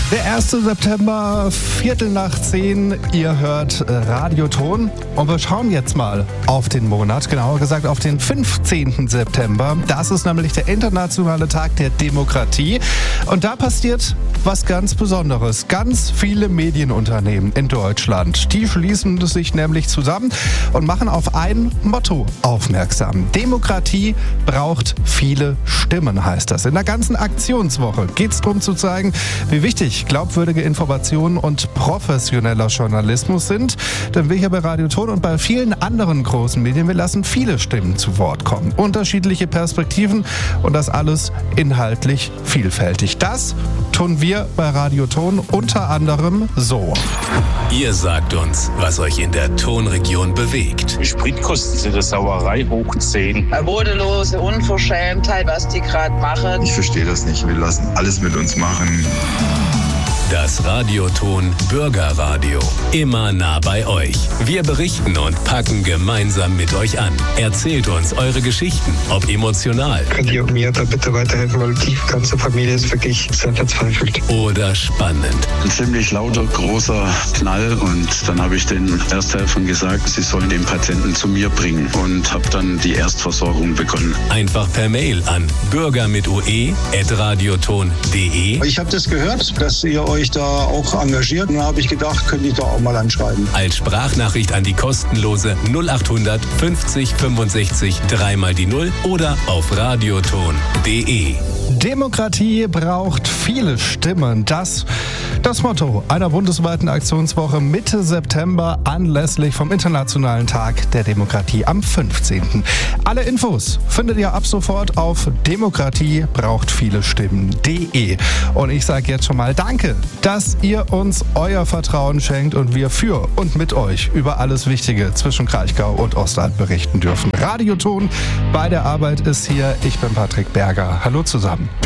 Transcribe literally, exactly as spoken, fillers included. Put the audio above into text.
Der erste September, Viertel nach zehn, ihr hört Radioton und wir schauen jetzt mal auf den Monat, genauer gesagt auf den fünfzehnten September. Das ist nämlich der internationale Tag der Demokratie und da passiert was ganz Besonderes. Ganz viele Medienunternehmen in Deutschland, die schließen sich nämlich zusammen und machen auf ein Motto aufmerksam. Demokratie braucht viele Stimmen, heißt das. In der ganzen Aktionswoche geht es darum zu zeigen, wie wichtig glaubwürdige Informationen und professioneller Journalismus sind. Denn wir hier bei Radioton und bei vielen anderen großen Medien, wir lassen viele Stimmen zu Wort kommen. Unterschiedliche Perspektiven und das alles inhaltlich vielfältig. Das tun wir bei Radioton unter anderem so. Ihr sagt uns, was euch in der Tonregion bewegt. Die Spritkosten sind eine Sauerei hoch zehn. Eine bodenlose Unverschämtheit, was die gerade machen. Ich verstehe das nicht. Wir lassen alles mit uns machen. Das Radioton Bürgerradio. Immer nah bei euch. Wir berichten und packen gemeinsam mit euch an. Erzählt uns eure Geschichten, ob emotional. Könnt ihr mir da bitte weiterhelfen, weil die ganze Familie ist wirklich sehr verzweifelt. Oder spannend. Ein ziemlich lauter, großer Knall und dann habe ich den Ersthelfern gesagt, sie sollen den Patienten zu mir bringen und habe dann die Erstversorgung begonnen. Einfach per Mail an bürger mit ue at radioton punkt de. Ich habe das gehört, dass ihr euch da auch engagiert. Und da habe ich gedacht, könnte ich da auch mal anschreiben. Als Sprachnachricht an die kostenlose null acht hundert fünfzig fünfundsechzig dreimal die Null oder auf radioton punkt de. Demokratie braucht viele Stimmen. Das das Motto einer bundesweiten Aktionswoche Mitte September anlässlich vom Internationalen Tag der Demokratie am fünfzehnten Alle Infos findet ihr ab sofort auf demokratie braucht viele Stimmen punkt de. Und ich sage jetzt schon mal Danke, dass ihr uns euer Vertrauen schenkt und wir für und mit euch über alles Wichtige zwischen Kraichgau und Ostend berichten dürfen. Radioton bei der Arbeit ist hier. Ich bin Patrick Berger. Hallo zusammen.